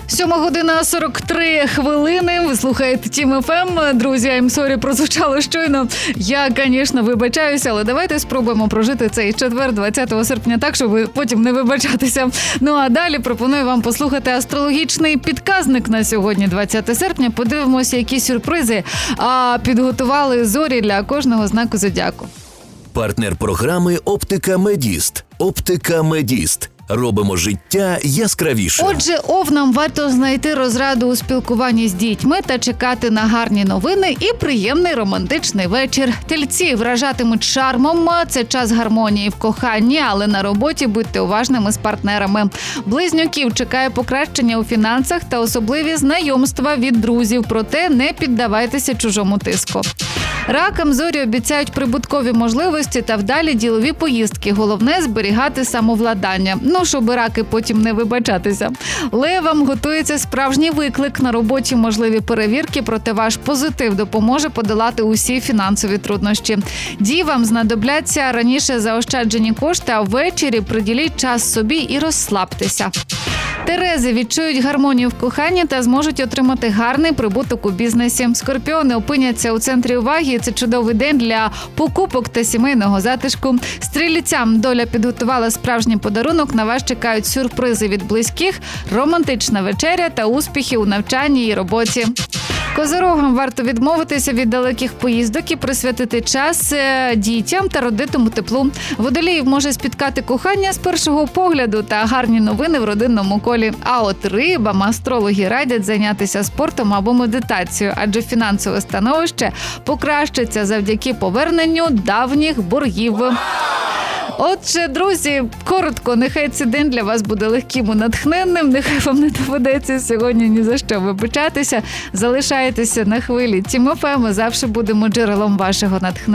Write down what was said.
7:43. Ви слухаєте Тім ФМ. Друзі, I'm sorry, прозвучало щойно. Я, звісно, вибачаюся, але давайте спробуємо прожити цей четвер, 20 серпня, так, щоб потім не вибачатися. Ну а далі пропоную вам послухати астрологічний підказник на сьогодні, 20 серпня. Подивимося, які сюрпризи підготували зорі для кожного знаку зодіаку. Партнер програми «Оптика Медіст». «Оптика Медіст». Робимо життя яскравішим. Отже, овнам варто знайти розраду у спілкуванні з дітьми та чекати на гарні новини і приємний романтичний вечір. Тельці вражатимуть шармом. Це час гармонії в коханні, але на роботі будьте уважними з партнерами. Близнюків чекає покращення у фінансах та особливі знайомства від друзів. Проте не піддавайтеся чужому тиску. Ракам зорі обіцяють прибуткові можливості та вдалі ділові поїздки. Головне – зберігати самовладання. Щоб раки потім не вибачатися. Левам готується справжній виклик. На роботі можливі перевірки, проте ваш позитив допоможе подолати усі фінансові труднощі. Дівам знадобляться раніше заощаджені кошти, а ввечері приділіть час собі і розслабтеся. Терези відчують гармонію в коханні та зможуть отримати гарний прибуток у бізнесі. Скорпіони опиняться у центрі уваги. Це чудовий день для покупок та сімейного затишку. Стрільцям доля підготувала справжній подарунок. На вас чекають сюрпризи від близьких, романтична вечеря та успіхи у навчанні і роботі. Козорогам варто відмовитися від далеких поїздок і присвятити час дітям та родитому теплу. Водоліїв може спіткати кохання з першого погляду та гарні новини в родинному колі. А от рибам астрологи радять зайнятися спортом або медитацією, адже фінансове становище покращиться завдяки поверненню давніх боргів. Отже, друзі, коротко, нехай цей день для вас буде легким і натхненним, нехай вам не доведеться сьогодні ні за що вибачатися. Залишайтеся на хвилі Тім ФМ, ми завжди будемо джерелом вашого натхнення.